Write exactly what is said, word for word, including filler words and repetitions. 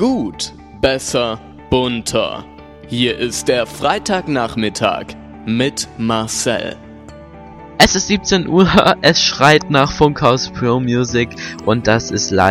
Gut, besser, bunter. Hier ist der Freitagnachmittag mit Marcel. Es ist siebzehn Uhr, es schreit nach Funkhaus Pro Music und das ist live.